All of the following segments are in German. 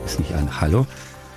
Ist nicht an. Hallo?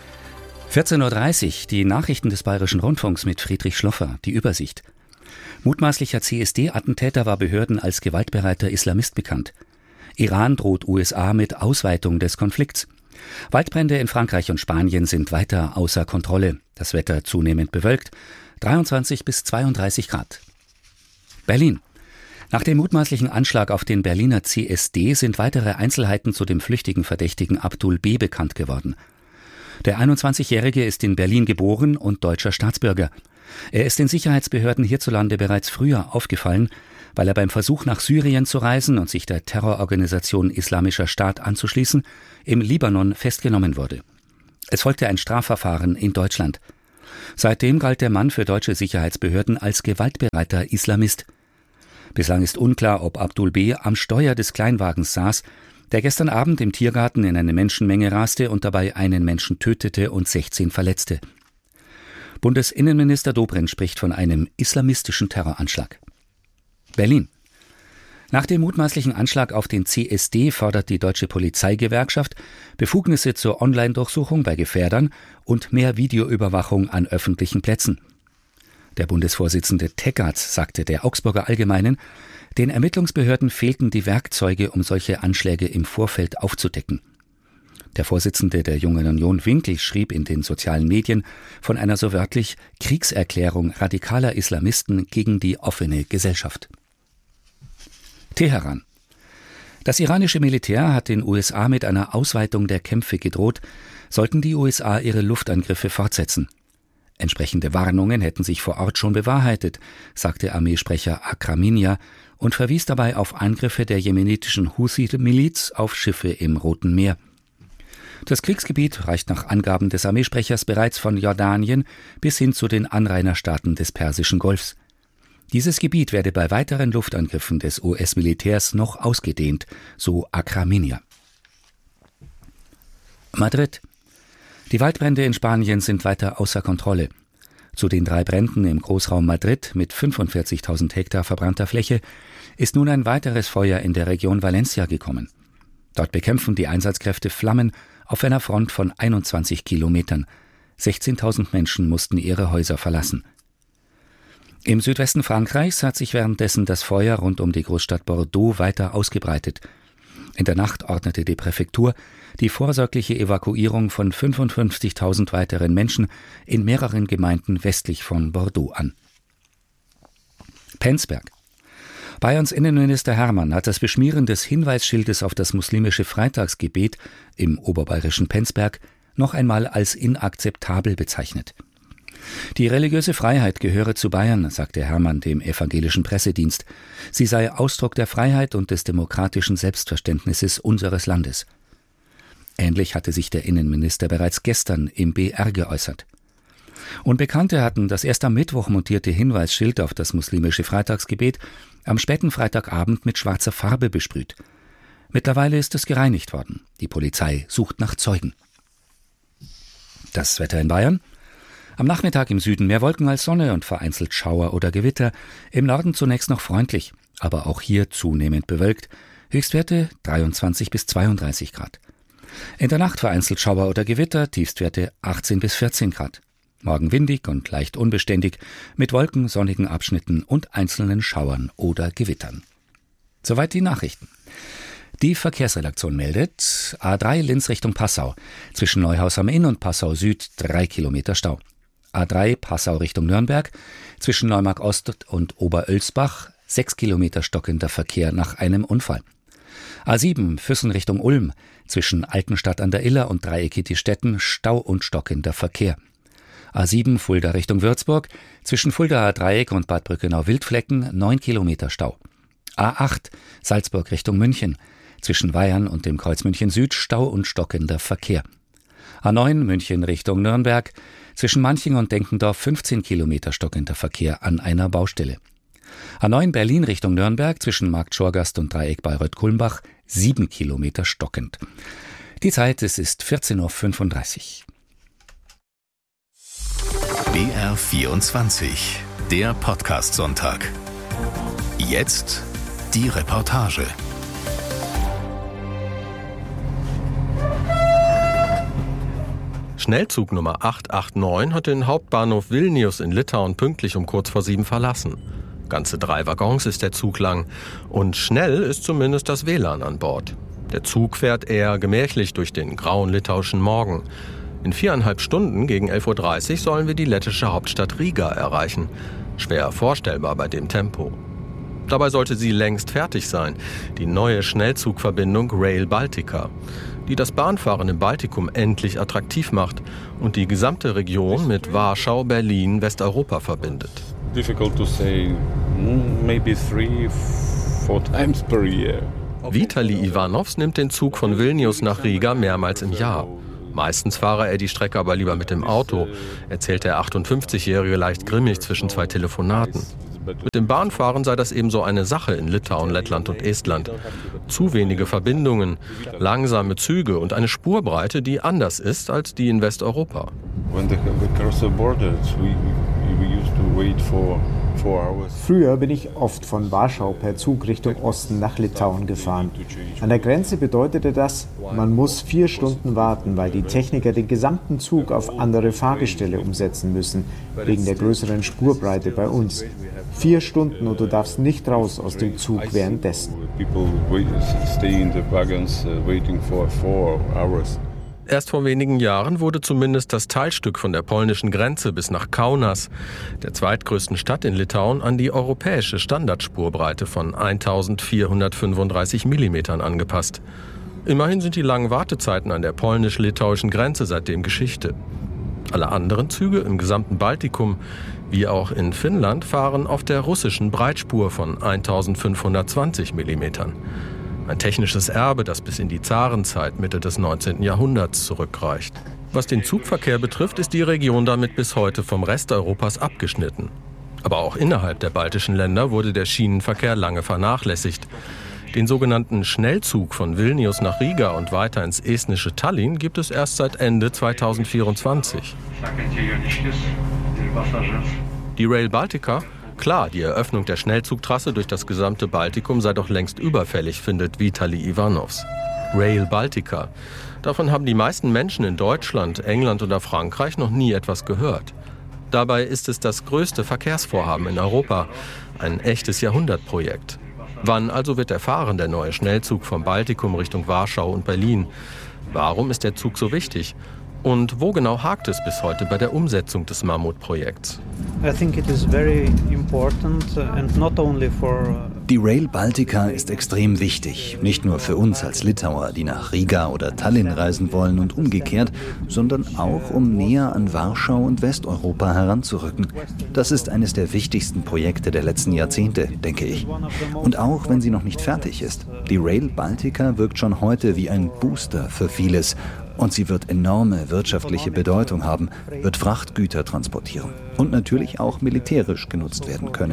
14.30 Uhr, die Nachrichten des Bayerischen Rundfunks mit Friedrich Schloffer, die Übersicht. Mutmaßlicher CSD-Attentäter war Behörden als gewaltbereiter Islamist bekannt. Iran droht USA mit Ausweitung des Konflikts. Waldbrände in Frankreich und Spanien sind weiter außer Kontrolle. Das Wetter zunehmend bewölkt. 23 bis 32 Grad. Berlin. Nach dem mutmaßlichen Anschlag auf den Berliner CSD sind weitere Einzelheiten zu dem flüchtigen Verdächtigen Abdul B. bekannt geworden. Der 21-Jährige ist in Berlin geboren und deutscher Staatsbürger. Er ist den Sicherheitsbehörden hierzulande bereits früher aufgefallen, weil er beim Versuch nach Syrien zu reisen und sich der Terrororganisation Islamischer Staat anzuschließen, im Libanon festgenommen wurde. Es folgte ein Strafverfahren in Deutschland. Seitdem galt der Mann für deutsche Sicherheitsbehörden als gewaltbereiter Islamist. Bislang ist unklar, ob Abdul B. am Steuer des Kleinwagens saß, der gestern Abend im Tiergarten in eine Menschenmenge raste und dabei einen Menschen tötete und 16 verletzte. Bundesinnenminister Dobrindt spricht von einem islamistischen Terroranschlag. Berlin. Nach dem mutmaßlichen Anschlag auf den CSD fordert die Deutsche Polizeigewerkschaft Befugnisse zur Online-Durchsuchung bei Gefährdern und mehr Videoüberwachung an öffentlichen Plätzen. Der Bundesvorsitzende Teggerts sagte der Augsburger Allgemeinen, den Ermittlungsbehörden fehlten die Werkzeuge, um solche Anschläge im Vorfeld aufzudecken. Der Vorsitzende der Jungen Union Winkel schrieb in den sozialen Medien von einer so wörtlich Kriegserklärung radikaler Islamisten gegen die offene Gesellschaft. Teheran. Das iranische Militär hat den USA mit einer Ausweitung der Kämpfe gedroht, sollten die USA ihre Luftangriffe fortsetzen. Entsprechende Warnungen hätten sich vor Ort schon bewahrheitet, sagte Armeesprecher Akraminia und verwies dabei auf Angriffe der jemenitischen Husi-Miliz auf Schiffe im Roten Meer. Das Kriegsgebiet reicht nach Angaben des Armeesprechers bereits von Jordanien bis hin zu den Anrainerstaaten des Persischen Golfs. Dieses Gebiet werde bei weiteren Luftangriffen des US-Militärs noch ausgedehnt, so Akraminia. Madrid. Die Waldbrände in Spanien sind weiter außer Kontrolle. Zu den 3 Bränden im Großraum Madrid mit 45.000 Hektar verbrannter Fläche ist nun ein weiteres Feuer in der Region Valencia gekommen. Dort bekämpfen die Einsatzkräfte Flammen auf einer Front von 21 Kilometern. 16.000 Menschen mussten ihre Häuser verlassen. Im Südwesten Frankreichs hat sich währenddessen das Feuer rund um die Großstadt Bordeaux weiter ausgebreitet. In der Nacht ordnete die Präfektur die vorsorgliche Evakuierung von 55.000 weiteren Menschen in mehreren Gemeinden westlich von Bordeaux an. Penzberg. Bayerns Innenminister Hermann hat das Beschmieren des Hinweisschildes auf das muslimische Freitagsgebet im oberbayerischen Penzberg noch einmal als inakzeptabel bezeichnet. Die religiöse Freiheit gehöre zu Bayern, sagte Hermann dem evangelischen Pressedienst. Sie sei Ausdruck der Freiheit und des demokratischen Selbstverständnisses unseres Landes. Ähnlich hatte sich der Innenminister bereits gestern im BR geäußert. Unbekannte hatten das erst am Mittwoch montierte Hinweisschild auf das muslimische Freitagsgebet am späten Freitagabend mit schwarzer Farbe besprüht. Mittlerweile ist es gereinigt worden. Die Polizei sucht nach Zeugen. Das Wetter in Bayern? Am Nachmittag im Süden mehr Wolken als Sonne und vereinzelt Schauer oder Gewitter. Im Norden zunächst noch freundlich, aber auch hier zunehmend bewölkt. Höchstwerte 23 bis 32 Grad. In der Nacht vereinzelt Schauer oder Gewitter, Tiefstwerte 18 bis 14 Grad. Morgen windig und leicht unbeständig, mit Wolken, sonnigen Abschnitten und einzelnen Schauern oder Gewittern. Soweit die Nachrichten. Die Verkehrsredaktion meldet, A3 Linz Richtung Passau. Zwischen Neuhaus am Inn und Passau Süd 3 Kilometer Stau. A3 Passau Richtung Nürnberg. Zwischen Neumark Ost und Oberölsbach 6 Kilometer stockender Verkehr nach einem Unfall. A7 Füssen Richtung Ulm. Zwischen Altenstadt an der Iller und Dreieckige-Stetten Stau und stockender Verkehr. A7 Fulda Richtung Würzburg. Zwischen Fuldaer Dreieck und Bad Brückenau-Wildflecken 9 Kilometer Stau. A8 Salzburg Richtung München. Zwischen Weyern und dem Kreuz München Süd Stau und stockender Verkehr. A9 München Richtung Nürnberg. Zwischen Manching und Denkendorf 15 Kilometer stockender Verkehr an einer Baustelle. A9 Berlin Richtung Nürnberg zwischen Markt Schorgast und Dreieck Bayreuth-Kulmbach 7 Kilometer stockend. Die Zeit, es ist 14.35 Uhr. BR24, der Podcast-Sonntag. Jetzt die Reportage. Schnellzug Nummer 889 hat den Hauptbahnhof Vilnius in Litauen pünktlich um kurz vor 7 verlassen. Ganze 3 Waggons ist der Zug lang. Und schnell ist zumindest das WLAN an Bord. Der Zug fährt eher gemächlich durch den grauen litauischen Morgen. In 4,5 Stunden gegen 11.30 Uhr sollen wir die lettische Hauptstadt Riga erreichen. Schwer vorstellbar bei dem Tempo. Dabei sollte sie längst fertig sein, die neue Schnellzugverbindung Rail Baltica, die das Bahnfahren im Baltikum endlich attraktiv macht und die gesamte Region mit Warschau, Berlin, Westeuropa verbindet. Difficult to say, maybe 3-4 times per year. Vitali Ivanovs nimmt den Zug von Vilnius nach Riga mehrmals im Jahr. Meistens fahre er die Strecke aber lieber mit dem Auto, erzählt der 58-Jährige leicht grimmig zwischen 2 Telefonaten. Mit dem Bahnfahren sei das ebenso eine Sache in Litauen, Lettland und Estland. Zu wenige Verbindungen, langsame Züge und eine Spurbreite, die anders ist als die in Westeuropa. Früher bin ich oft von Warschau per Zug Richtung Osten nach Litauen gefahren. An der Grenze bedeutete das, man muss 4 Stunden warten, weil die Techniker den gesamten Zug auf andere Fahrgestelle umsetzen müssen, wegen der größeren Spurbreite bei uns. 4 Stunden und du darfst nicht raus aus dem Zug währenddessen. Erst vor wenigen Jahren wurde zumindest das Teilstück von der polnischen Grenze bis nach Kaunas, der zweitgrößten Stadt in Litauen, an die europäische Standardspurbreite von 1435 mm angepasst. Immerhin sind die langen Wartezeiten an der polnisch-litauischen Grenze seitdem Geschichte. Alle anderen Züge im gesamten Baltikum, wie auch in Finnland, fahren auf der russischen Breitspur von 1520 mm. Ein technisches Erbe, das bis in die Zarenzeit Mitte des 19. Jahrhunderts zurückreicht. Was den Zugverkehr betrifft, ist die Region damit bis heute vom Rest Europas abgeschnitten. Aber auch innerhalb der baltischen Länder wurde der Schienenverkehr lange vernachlässigt. Den sogenannten Schnellzug von Vilnius nach Riga und weiter ins estnische Tallinn gibt es erst seit Ende 2024. Die Rail Baltica? Klar, die Eröffnung der Schnellzugtrasse durch das gesamte Baltikum sei doch längst überfällig, findet Vitali Ivanovs. Rail Baltica. Davon haben die meisten Menschen in Deutschland, England oder Frankreich noch nie etwas gehört. Dabei ist es das größte Verkehrsvorhaben in Europa. Ein echtes Jahrhundertprojekt. Wann also wird erfahren der neue Schnellzug vom Baltikum Richtung Warschau und Berlin? Warum ist der Zug so wichtig? Und wo genau hakt es bis heute bei der Umsetzung des Mammutprojekts? Die Rail Baltica ist extrem wichtig, nicht nur für uns als Litauer, die nach Riga oder Tallinn reisen wollen und umgekehrt, sondern auch, um näher an Warschau und Westeuropa heranzurücken. Das ist eines der wichtigsten Projekte der letzten Jahrzehnte, denke ich. Und auch, wenn sie noch nicht fertig ist. Die Rail Baltica wirkt schon heute wie ein Booster für vieles. Und sie wird enorme wirtschaftliche Bedeutung haben, wird Frachtgüter transportieren und natürlich auch militärisch genutzt werden können.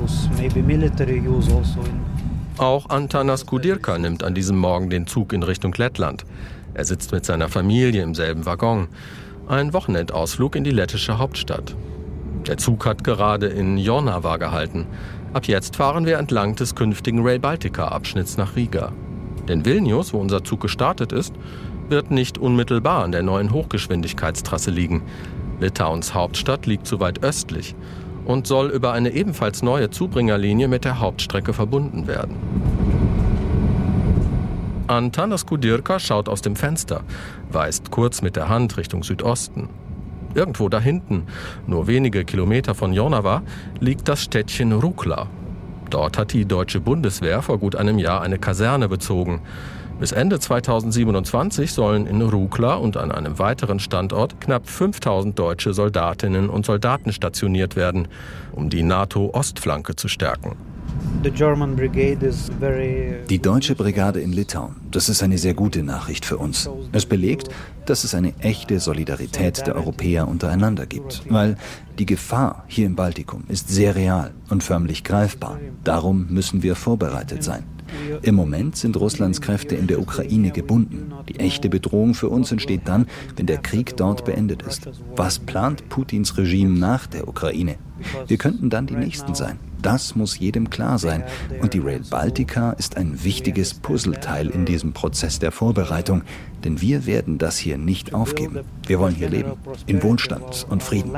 Auch Antanas Kudirka nimmt an diesem Morgen den Zug in Richtung Lettland. Er sitzt mit seiner Familie im selben Waggon. Ein Wochenendausflug in die lettische Hauptstadt. Der Zug hat gerade in Jonava gehalten. Ab jetzt fahren wir entlang des künftigen Rail Baltica-Abschnitts nach Riga. Denn Vilnius, wo unser Zug gestartet ist, wird nicht unmittelbar an der neuen Hochgeschwindigkeitstrasse liegen. Litauens Hauptstadt liegt zu weit östlich und soll über eine ebenfalls neue Zubringerlinie mit der Hauptstrecke verbunden werden. Antanas Kudirka schaut aus dem Fenster, weist kurz mit der Hand Richtung Südosten. Irgendwo da hinten, nur wenige Kilometer von Jonava, liegt das Städtchen Rukla. Dort hat die deutsche Bundeswehr vor gut einem Jahr eine Kaserne bezogen. Bis Ende 2027 sollen in Rukla und an einem weiteren Standort knapp 5000 deutsche Soldatinnen und Soldaten stationiert werden, um die NATO-Ostflanke zu stärken. Die deutsche Brigade in Litauen, das ist eine sehr gute Nachricht für uns. Es belegt, dass es eine echte Solidarität der Europäer untereinander gibt, weil die Gefahr hier im Baltikum ist sehr real und förmlich greifbar. Darum müssen wir vorbereitet sein. Im Moment sind Russlands Kräfte in der Ukraine gebunden. Die echte Bedrohung für uns entsteht dann, wenn der Krieg dort beendet ist. Was plant Putins Regime nach der Ukraine? Wir könnten dann die Nächsten sein. Das muss jedem klar sein. Und die Rail Baltica ist ein wichtiges Puzzleteil in diesem Prozess der Vorbereitung. Denn wir werden das hier nicht aufgeben. Wir wollen hier leben, in Wohlstand und Frieden.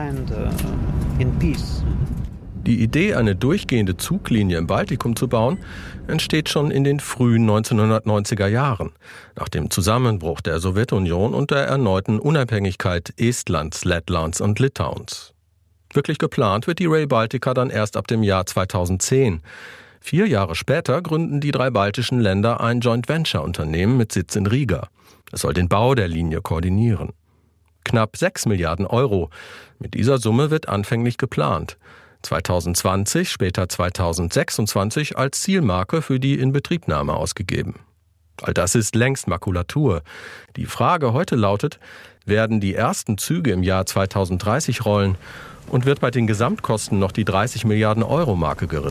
Die Idee, eine durchgehende Zuglinie im Baltikum zu bauen, entsteht schon in den frühen 1990er Jahren, nach dem Zusammenbruch der Sowjetunion und der erneuten Unabhängigkeit Estlands, Lettlands und Litauens. Wirklich geplant wird die Rail Baltica dann erst ab dem Jahr 2010. 4 Jahre später gründen die 3 baltischen Länder ein Joint-Venture-Unternehmen mit Sitz in Riga. Es soll den Bau der Linie koordinieren. Knapp 6 Milliarden Euro. Mit dieser Summe wird anfänglich geplant. 2020, später 2026 als Zielmarke für die Inbetriebnahme ausgegeben. All das ist längst Makulatur. Die Frage heute lautet, werden die ersten Züge im Jahr 2030 rollen und wird bei den Gesamtkosten noch die 30 Milliarden Euro Marke gerissen?